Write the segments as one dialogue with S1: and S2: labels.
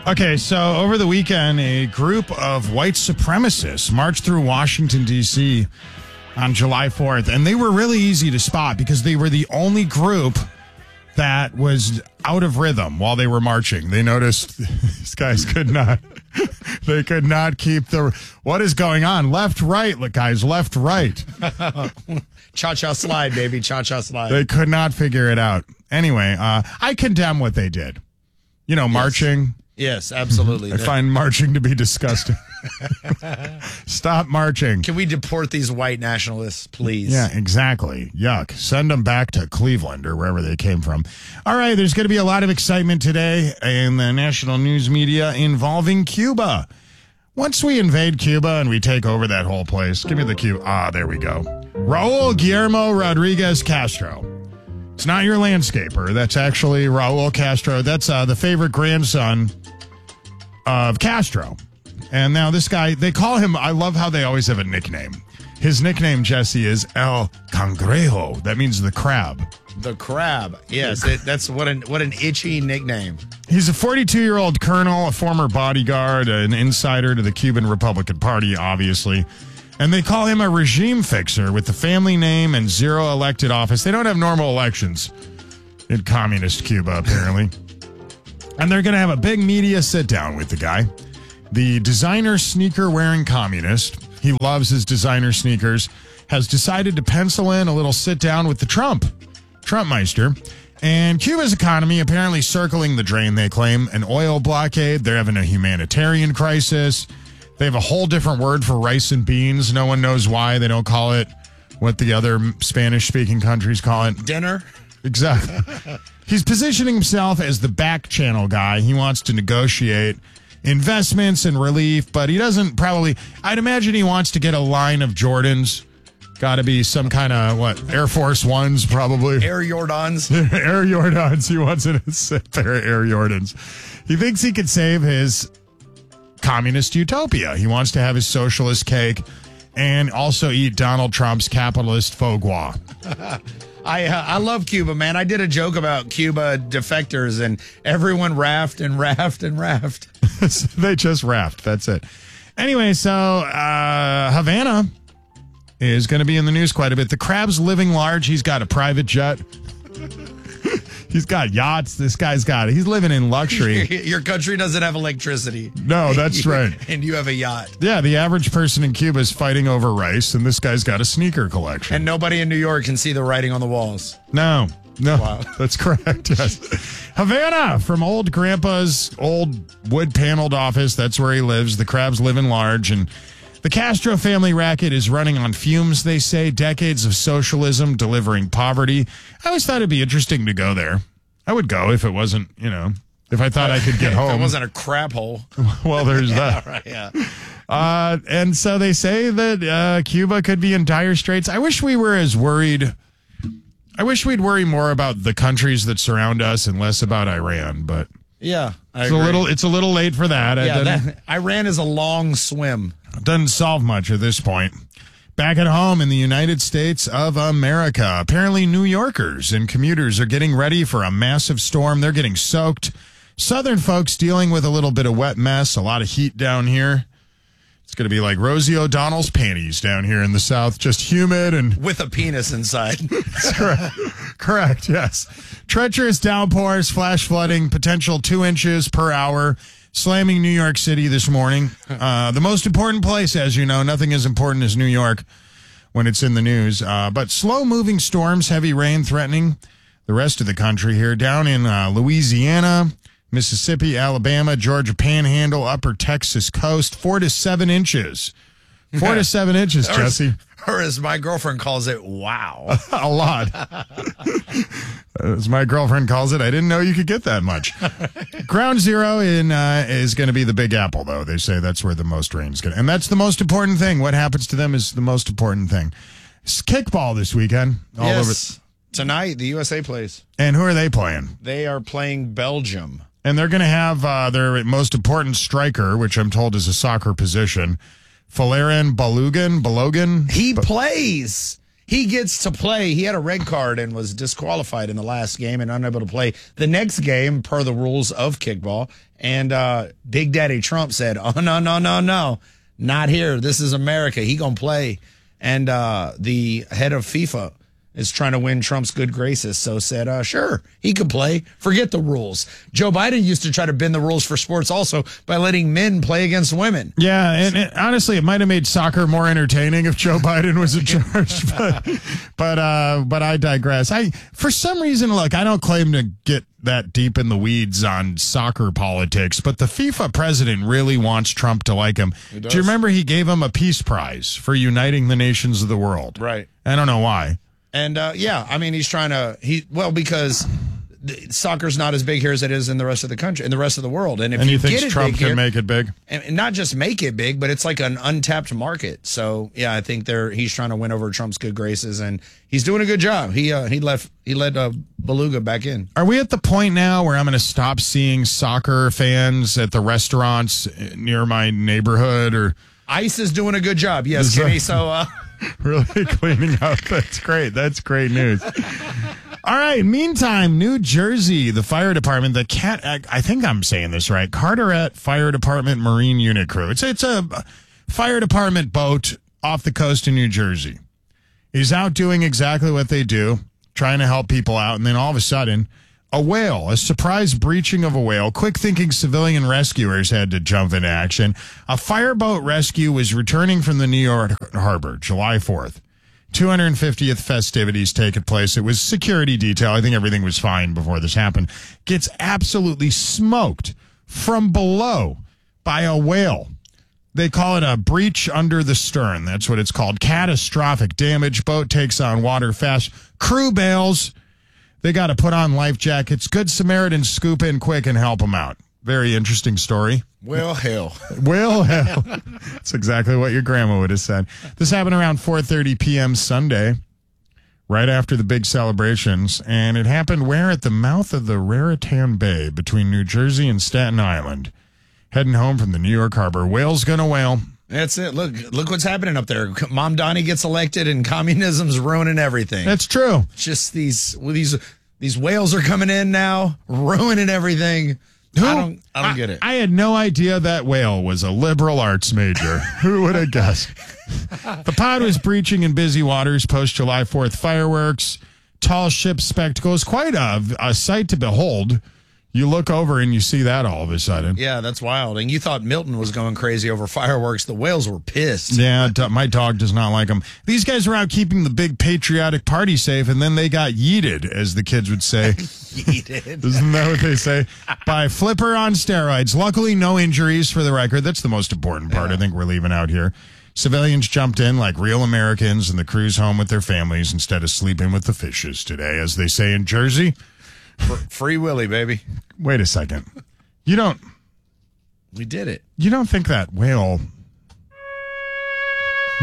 S1: Okay, so over the weekend, a group of white supremacists marched through Washington, D.C. on July 4th, and they were really easy to spot because they were the only group that was out of rhythm while they were marching. They noticed these guys could not keep what is going on? Left, right, look, guys, left, right.
S2: Cha-cha slide, baby, cha-cha slide.
S1: They could not figure it out. Anyway, I condemn what they did. Marching.
S2: Yes, absolutely.
S1: I find marching to be disgusting. Stop marching.
S2: Can we deport these white nationalists, please?
S1: Yeah, exactly. Yuck. Send them back to Cleveland or wherever they came from. All right, there's going to be a lot of excitement today in the national news media involving Cuba. Once we invade Cuba and we take over that whole place, give me the cue. There we go. Raul Guillermo Rodriguez Castro. It's not your landscaper. That's actually Raul Castro. That's the favorite grandson of Castro. And now this guy, they call him, I love how they always have a nickname. His nickname, Jesse, is El Cangrejo. That means the crab.
S2: The crab. Yes, that's what an itchy nickname.
S1: He's a 42-year-old colonel, a former bodyguard, an insider to the Cuban Republican Party, obviously. And they call him a regime fixer with the family name and zero elected office. They don't have normal elections in communist Cuba, apparently. And they're going to have a big media sit-down with the guy. The designer sneaker-wearing communist, he loves his designer sneakers, has decided to pencil in a little sit-down with the Trumpmeister. And Cuba's economy apparently circling the drain, they claim. An oil blockade. They're having a humanitarian crisis. They have a whole different word for rice and beans. No one knows why they don't call it what the other Spanish-speaking countries call it.
S2: Dinner?
S1: Exactly. He's positioning himself as the back channel guy. He wants to negotiate investments and relief, but he doesn't I'd imagine he wants to get a line of Jordans. Got to be some kind of, Air Force Ones, probably.
S2: Air Jordans.
S1: Air Jordans. He wants a pair of Air Jordans. He thinks he could save his communist utopia. He wants to have his socialist cake and also eat Donald Trump's capitalist foie gras.
S2: I love Cuba, man. I did a joke about Cuba defectors, and everyone raft.
S1: They just raft. That's it. Anyway, so Havana is going to be in the news quite a bit. The crab's living large. He's got a private jet. He's got yachts. He's living in luxury.
S2: Your country doesn't have electricity.
S1: No, that's right.
S2: And you have a yacht.
S1: Yeah, the average person in Cuba is fighting over rice, and this guy's got a sneaker collection.
S2: And nobody in New York can see the writing on the walls.
S1: No,
S2: wow.
S1: That's correct, yes. Havana, from old grandpa's old wood-paneled office, that's where he lives. The crab's living large, and the Castro family racket is running on fumes, they say. Decades of socialism delivering poverty. I always thought it'd be interesting to go there. I would go if it wasn't, if I thought I could get home.
S2: If it wasn't a crap hole.
S1: Well, there's that.
S2: Right, yeah.
S1: And so they say that Cuba could be in dire straits. I wish we were as worried. I wish we'd worry more about the countries that surround us and less about Iran, but
S2: yeah,
S1: it's a little late for that.
S2: Yeah, Iran is a long swim.
S1: Doesn't solve much at this point. Back at home in the United States of America, apparently New Yorkers and commuters are getting ready for a massive storm. They're getting soaked. Southern folks dealing with a little bit of wet mess, a lot of heat down here. It's going to be like Rosie O'Donnell's panties down here in the South, just humid and...
S2: with a penis inside.
S1: Correct, yes. Treacherous downpours, flash flooding, potential 2 inches per hour, slamming New York City this morning. The most important place, as you know, nothing as important as New York when it's in the news. But slow-moving storms, heavy rain threatening the rest of the country here. Down in Louisiana, Mississippi, Alabama, Georgia Panhandle, upper Texas coast, 4 to 7 inches. 4 to 7 inches, Jesse.
S2: Or as my girlfriend calls it, wow.
S1: A lot. As my girlfriend calls it, I didn't know you could get that much. Ground zero is going to be the Big Apple, though. They say that's where the most rain's going to. And that's the most important thing. What happens to them is the most important thing. It's kickball this weekend. All over.
S2: Tonight, the USA plays.
S1: And who are they playing?
S2: They are playing Belgium.
S1: And they're going to have their most important striker, which I'm told is a soccer position, Valerian Balogun.
S2: He plays. he gets to play. He had a red card and was disqualified in the last game and unable to play the next game per the rules of kickball. And Big Daddy Trump said, "Oh, no, not here. This is America. He gonna play." And the head of FIFA is trying to win Trump's good graces, so said, sure, he could play. Forget the rules. Joe Biden used to try to bend the rules for sports also by letting men play against women.
S1: Yeah, and honestly, it might have made soccer more entertaining if Joe Biden was in charge, but I digress. For some reason, look, I don't claim to get that deep in the weeds on soccer politics, but the FIFA president really wants Trump to like him. Do you remember he gave him a peace prize for uniting the nations of the world?
S2: Right.
S1: I don't know why.
S2: And he's trying to because soccer's not as big here as it is in the rest of the country, in the rest of the world. And if
S1: he
S2: you
S1: thinks
S2: get it
S1: Trump
S2: big
S1: can
S2: here,
S1: make it big,
S2: and not just make it big, but it's like an untapped market. So yeah, I think he's trying to win over Trump's good graces, and he's doing a good job. He led Beluga back in.
S1: Are we at the point now where I'm going to stop seeing soccer fans at the restaurants near my neighborhood? Or
S2: ICE is doing a good job, yes, Kenny. So.
S1: Really cleaning up. That's great. That's great news. All right. Meantime, New Jersey, the fire department, I think I'm saying this right, Carteret Fire Department Marine Unit Crew. It's a fire department boat off the coast of New Jersey. He's out doing exactly what they do, trying to help people out, and then all of a sudden, a surprise breaching of a whale. Quick-thinking civilian rescuers had to jump into action. A fireboat rescue was returning from the New York harbor, July 4th. 250th festivities taking place. It was security detail. I think everything was fine before this happened. Gets absolutely smoked from below by a whale. They call it a breach under the stern. That's what it's called. Catastrophic damage. Boat takes on water fast. Crew bails. They got to put on life jackets. Good Samaritans scoop in quick and help them out. Very interesting story.
S2: Well, hell.
S1: Well, hell. That's exactly what your grandma would have said. This happened around 4:30 p.m. Sunday, right after the big celebrations. And it happened where? At the mouth of the Raritan Bay between New Jersey and Staten Island. Heading home from the New York harbor. Whale's gonna whale.
S2: That's it. Look what's happening up there. Mom Donnie gets elected and communism's ruining everything.
S1: That's true.
S2: It's just these whales are coming in now, ruining everything. I don't get it.
S1: I had no idea that whale was a liberal arts major. Who would have guessed? The pod was breaching in busy waters post July 4th fireworks, tall ship spectacles. Quite a sight to behold. You look over and you see that all of a sudden.
S2: Yeah, that's wild. And you thought Milton was going crazy over fireworks. The whales were pissed.
S1: Yeah, my dog does not like them. These guys were out keeping the big patriotic party safe, and then they got yeeted, as the kids would say.
S2: Yeeted.
S1: Isn't that what they say? By Flipper on steroids. Luckily, no injuries for the record. That's the most important part I think we're leaving out here. Civilians jumped in like real Americans, and the crew's home with their families instead of sleeping with the fishes today, as they say in Jersey.
S2: Free Willy, baby.
S1: Wait a second. We
S2: did it.
S1: You don't think that whale... Do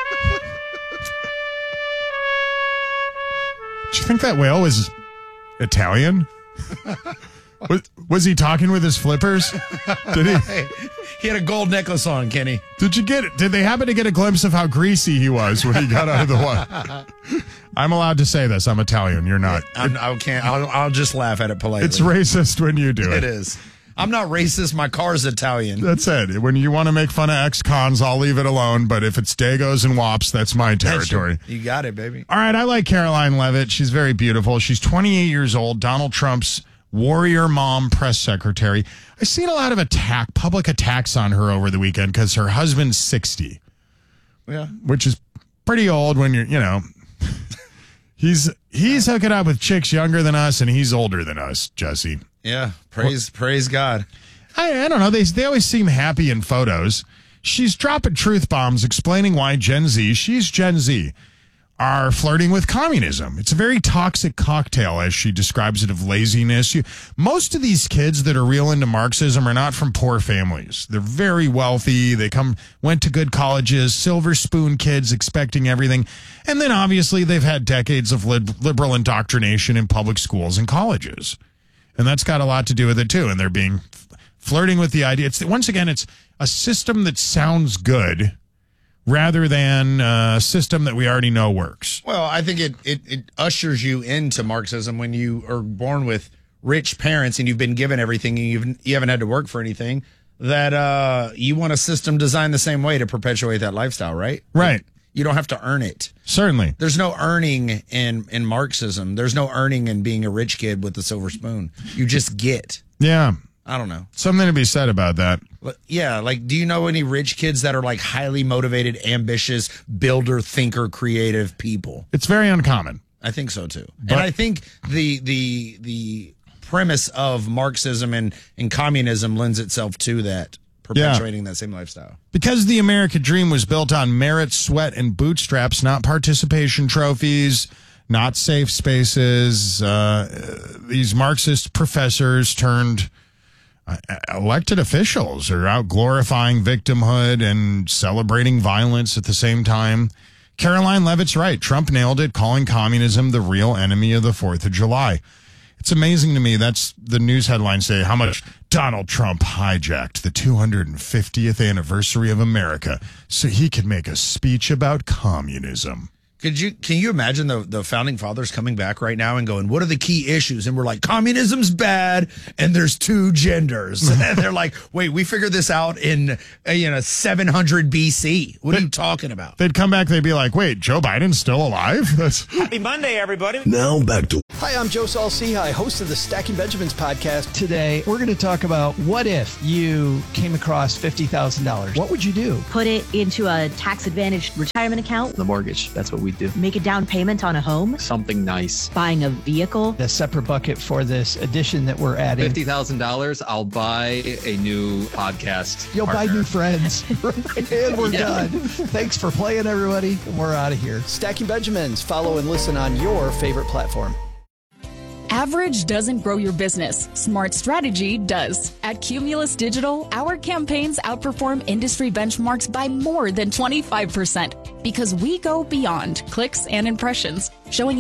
S1: you think that whale was Italian? Was he talking with his flippers? Did he?
S2: He had a gold necklace on, Kenny.
S1: Did they happen to get a glimpse of how greasy he was when he got out of the water? I'm allowed to say this. I'm Italian. You're not.
S2: I can't. I'll just laugh at it politely.
S1: It's racist when you do it.
S2: It is. I'm not racist. My car's Italian.
S1: That's it. When you want to make fun of ex-cons, I'll leave it alone. But if it's Dagos and Wops, that's my territory.
S2: You got it, baby.
S1: All right. I like Caroline Levitt. She's very beautiful. She's 28 years old. Donald Trump's warrior mom press secretary. I've seen a lot of public attacks on her over the weekend because her husband's 60.
S2: Yeah.
S1: Which is pretty old when he's hooking up with chicks younger than us and he's older than us, Jesse.
S2: Yeah. Praise God.
S1: I don't know. They always seem happy in photos. She's dropping truth bombs explaining why she's Gen Z, are flirting with communism. It's a very toxic cocktail, as she describes it, of laziness. Most of these kids that are real into Marxism are not from poor families. They're very wealthy. They went to good colleges, silver spoon kids expecting everything. And then obviously they've had decades of liberal indoctrination in public schools and colleges. And that's got a lot to do with it too. And they're flirting with the idea. Once again, it's a system that sounds good rather than a system that we already know works.
S2: Well, I think it ushers you into Marxism when you are born with rich parents and you've been given everything and you haven't had to work for anything, that you want a system designed the same way to perpetuate that lifestyle, right?
S1: Right.
S2: You don't have to earn it.
S1: Certainly.
S2: There's no earning in Marxism. There's no earning in being a rich kid with a silver spoon. You just get.
S1: Yeah.
S2: I don't know.
S1: Something to be said about that.
S2: Yeah, like, do you know any rich kids that are like highly motivated, ambitious, builder, thinker, creative people?
S1: It's very uncommon.
S2: I think so too. And I think the premise of Marxism and communism lends itself to that, perpetuating that same lifestyle. Because
S1: the American dream was built on merit, sweat, and bootstraps, not participation trophies, not safe spaces. These Marxist professors turned elected officials are out glorifying victimhood and celebrating violence at the same time. Caroline Leavitt's right. Trump nailed it, calling communism the real enemy of the 4th of July. It's amazing to me. That's the news headlines say how much Donald Trump hijacked the 250th anniversary of America so he could make a speech about communism.
S2: Can you imagine the founding fathers coming back right now and going, what are the key issues? And we're like, communism's bad and there's two genders. And they're like, wait, we figured this out in 700 BC. What are you talking about?
S1: They'd come back, they'd be like, wait, Joe Biden's still alive?
S3: Happy Monday, everybody.
S4: Now back to...
S5: Hi, I'm Joe Saul-Sehy, host of the Stacking Benjamins podcast.
S6: Today, we're going to talk about what if you came across $50,000. What would you do?
S7: Put it into a tax-advantaged retirement account.
S8: The mortgage, that's what we do.
S7: Make a down payment on a home.
S8: Something nice.
S7: Buying a vehicle.
S6: A separate bucket for this addition that we're adding.
S8: $50,000, I'll buy a new podcast.
S6: You'll
S8: partner.
S6: buy new friends. And we're done. Thanks for playing, everybody. We're out of here.
S5: Stacking Benjamins. Follow and listen on your favorite platform.
S9: Average doesn't grow your business. Smart strategy does. At Cumulus Digital, our campaigns outperform industry benchmarks by more than 25% because we go beyond clicks and impressions, showing